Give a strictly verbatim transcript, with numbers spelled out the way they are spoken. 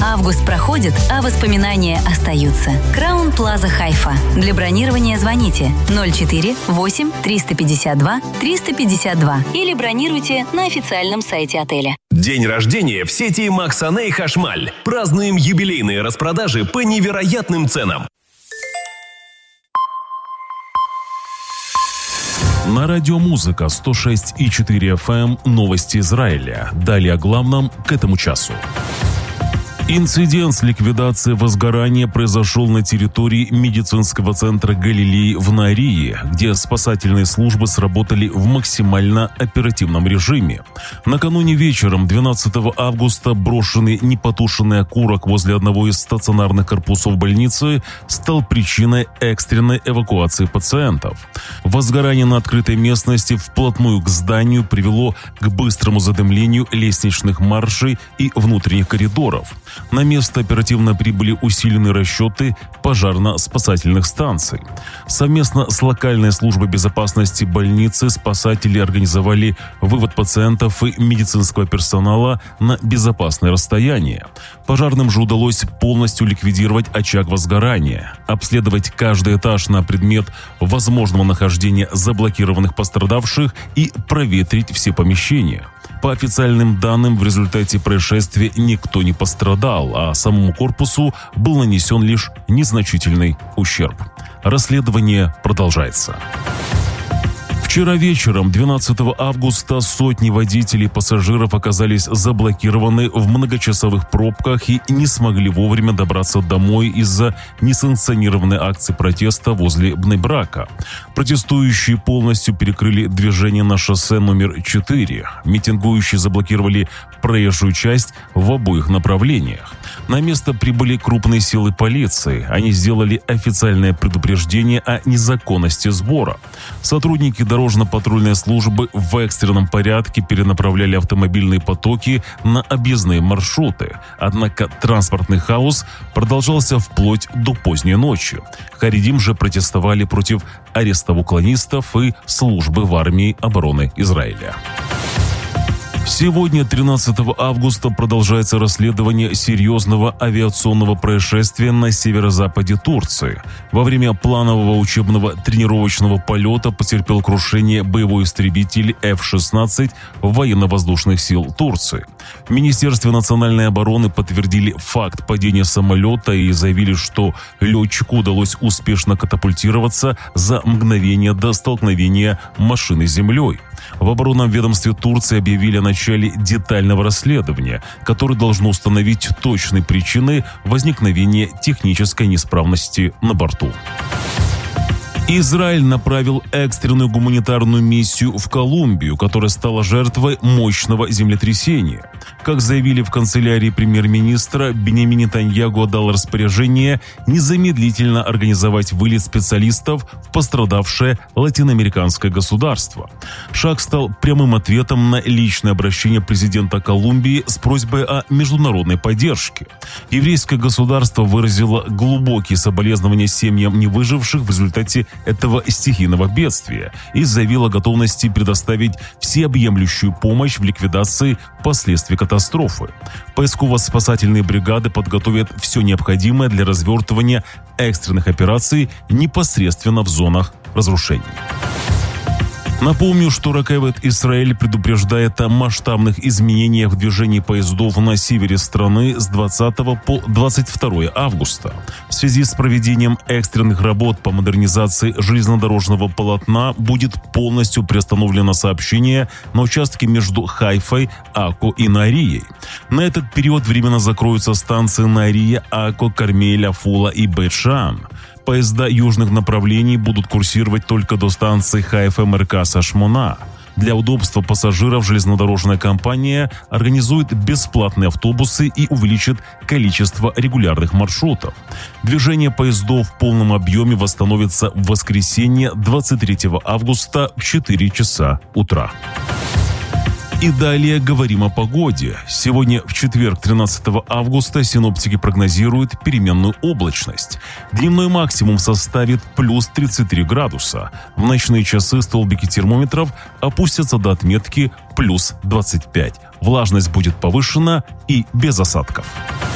Август проходит, а воспоминания остаются. Краун Плаза Хайфа. Для бронирования звоните ноль четыре восемь триста пятьдесят два триста пятьдесят два или бронируйте на официальном сайте отеля. День рождения в сети Максаней Хашмаль. Празднуем юбилейные распродажи по невероятным ценам. На радио «Музыка» сто шесть и четыре эф эм новости Израиля. Далее о главном к этому часу. Инцидент с ликвидацией возгорания произошел на территории медицинского центра Галилеи в Нарии, где спасательные службы сработали в максимально оперативном режиме. Накануне вечером двенадцатого августа брошенный непотушенный окурок возле одного из стационарных корпусов больницы стал причиной экстренной эвакуации пациентов. Возгорание на открытой местности вплотную к зданию привело к быстрому задымлению лестничных маршей и внутренних коридоров. На место оперативно прибыли усиленные расчеты пожарно-спасательных станций. Совместно с локальной службой безопасности больницы спасатели организовали вывод пациентов и медицинского персонала на безопасное расстояние. Пожарным же удалось полностью ликвидировать очаг возгорания, обследовать каждый этаж на предмет возможного нахождения заблокированных пострадавших и проветрить все помещения. По официальным данным, в результате происшествия никто не пострадал, а самому корпусу был нанесен лишь незначительный ущерб. Расследование продолжается. Вчера вечером, двенадцатого августа, сотни водителей и пассажиров оказались заблокированы в многочасовых пробках и не смогли вовремя добраться домой из-за несанкционированной акции протеста возле Бней-Брака. Протестующие полностью перекрыли движение на шоссе номер четыре. Митингующие заблокировали проезжую часть в обоих направлениях. На место прибыли крупные силы полиции. Они сделали официальное предупреждение о незаконности сбора. Сотрудники дорожно-патрульной службы в экстренном порядке перенаправляли автомобильные потоки на объездные маршруты. Однако транспортный хаос продолжался вплоть до поздней ночи. Харидим же протестовали против ареста уклонистов и службы в армии обороны Израиля. Сегодня, тринадцатого августа, продолжается расследование серьезного авиационного происшествия на северо-западе Турции. Во время планового учебного тренировочного полета потерпел крушение боевой истребитель эф шестнадцать военно-воздушных сил Турции. В Министерстве национальной обороны подтвердили факт падения самолета и заявили, что летчику удалось успешно катапультироваться за мгновение до столкновения машины с землей. В оборонном ведомстве Турции объявили о начале детального расследования, которое должно установить точные причины возникновения технической неисправности на борту. Израиль направил экстренную гуманитарную миссию в Колумбию, которая стала жертвой мощного землетрясения. Как заявили в канцелярии премьер-министра, Биньямин Нетаньяху дал распоряжение незамедлительно организовать вылет специалистов в пострадавшее латиноамериканское государство. Шаг стал прямым ответом на личное обращение президента Колумбии с просьбой о международной поддержке. Еврейское государство выразило глубокие соболезнования семьям невыживших в результате этого стихийного бедствия и заявила о готовности предоставить всеобъемлющую помощь в ликвидации последствий катастрофы. Поисково-спасательные бригады подготовят все необходимое для развертывания экстренных операций непосредственно в зонах разрушений. Напомню, что Ракевет Исраэль предупреждает о масштабных изменениях в движении поездов на севере страны с двадцатого по двадцать второе августа. В связи с проведением экстренных работ по модернизации железнодорожного полотна будет полностью приостановлено сообщение на участке между Хайфой, Акко и Нарией. На этот период временно закроются станции Нария, Акко, Кармель, Афула и Бейт-Шан. Поезда южных направлений будут курсировать только до станции Хайфа Мерказ-Ашмона. Для удобства пассажиров железнодорожная компания организует бесплатные автобусы и увеличит количество регулярных маршрутов. Движение поездов в полном объеме восстановится в воскресенье двадцать третьего августа в четыре часа утра. И далее говорим о погоде. Сегодня, в четверг, тринадцатого августа, синоптики прогнозируют переменную облачность. Дневной максимум составит плюс тридцать три градуса. В ночные часы столбики термометров опустятся до отметки плюс двадцать пять. Влажность будет повышена и без осадков.